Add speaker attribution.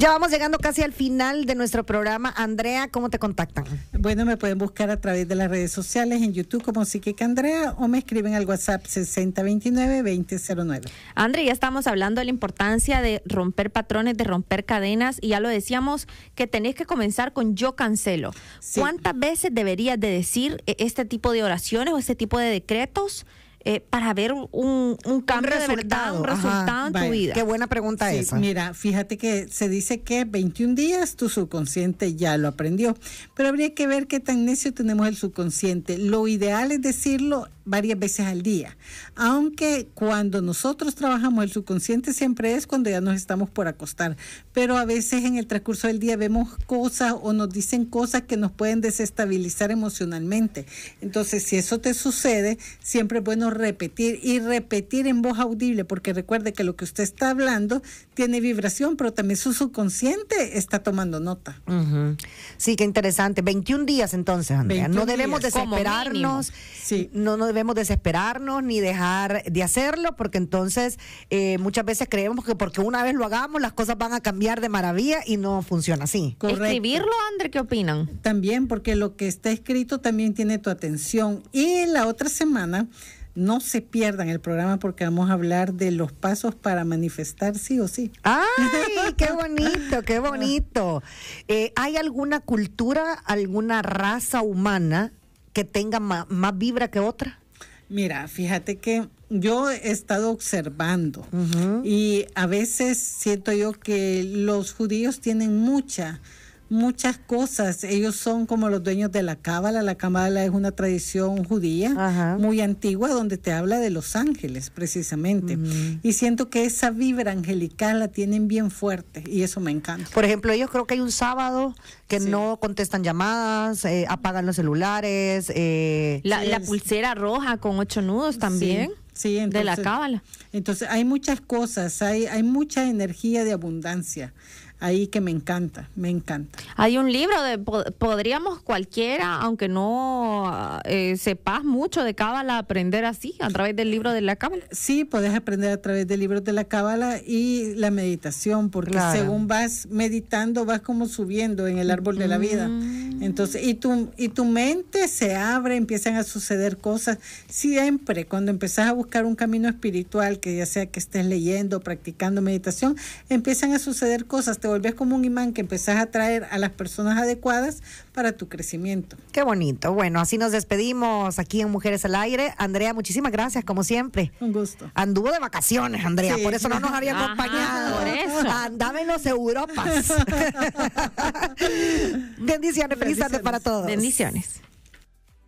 Speaker 1: Ya vamos llegando casi al final de nuestro programa. Andrea, ¿cómo te contactan?
Speaker 2: Bueno, me pueden buscar a través de las redes sociales, en YouTube como Psíquica Andrea, o me escriben al WhatsApp 6029-2009.
Speaker 3: Andrea, ya estamos hablando de la importancia de romper patrones, de romper cadenas, y ya lo decíamos que tenés que comenzar con yo cancelo. Sí. ¿Cuántas veces deberías de decir este tipo de oraciones o este tipo de decretos para ver un cambio de verdad, un resultado en tu vida?
Speaker 1: Qué buena pregunta esa.
Speaker 2: Mira, fíjate que se dice que 21 días tu subconsciente ya lo aprendió, pero habría que ver qué tan necio tenemos el subconsciente. Lo ideal es decirlo varias veces al día, aunque cuando nosotros trabajamos el subconsciente siempre es cuando ya nos estamos por acostar, pero a veces en el transcurso del día vemos cosas o nos dicen cosas que nos pueden desestabilizar emocionalmente. Entonces, si eso te sucede, siempre es bueno repetir en voz audible, porque recuerde que lo que usted está hablando tiene vibración, pero también su subconsciente está tomando nota.
Speaker 1: Uh-huh. Sí, qué interesante. 21 días entonces, Andrea. No debemos desesperarnos. Sí. No debemos desesperarnos ni dejar de hacerlo, porque entonces muchas veces creemos que porque una vez lo hagamos las cosas van a cambiar de maravilla y no funciona así.
Speaker 2: Correcto.
Speaker 3: Escribirlo, André, ¿qué opinan?
Speaker 2: También, porque lo que está escrito también tiene tu atención. Y la otra semana no se pierdan el programa, porque vamos a hablar de los pasos para manifestar sí o sí.
Speaker 1: ¡Ay, qué bonito, qué bonito! ¿Hay alguna cultura, alguna raza humana que tenga más vibra que otra?
Speaker 2: Mira, fíjate que yo he estado observando y a veces siento yo que los judíos tienen muchas cosas. Ellos son como los dueños de la cábala. La cábala es una tradición judía muy antigua, donde te habla de los ángeles precisamente, y siento que esa vibra angelical la tienen bien fuerte y eso me encanta.
Speaker 1: Por ejemplo, ellos creo que hay un sábado que no contestan llamadas, apagan los celulares,
Speaker 3: la pulsera roja con 8 nudos también.
Speaker 2: Sí, entonces,
Speaker 3: de la cábala.
Speaker 2: Entonces hay muchas cosas, hay mucha energía de abundancia ahí que me encanta.
Speaker 3: Hay un libro podríamos cualquiera, aunque no sepas mucho de cábala, aprender así, a través del libro de la cábala.
Speaker 2: Sí, puedes aprender a través del libro de la cábala y la meditación, porque según vas meditando, vas como subiendo en el árbol de la vida. Entonces, y tu mente se abre, empiezan a suceder cosas. Siempre cuando empezás a buscar un camino espiritual, que ya sea que estés leyendo, practicando meditación, empiezan a suceder cosas. Te volvés como un imán que empezás a atraer a las personas adecuadas para tu crecimiento.
Speaker 1: Qué bonito. Bueno, así nos despedimos aquí en Mujeres al Aire. Andrea, muchísimas gracias, como siempre.
Speaker 2: Un gusto.
Speaker 1: Anduvo de vacaciones, Andrea, por eso no nos había acompañado.
Speaker 3: Por eso.
Speaker 1: Andaba en los Europas. Bendiciones, feliz tarde para todos.
Speaker 3: Bendiciones.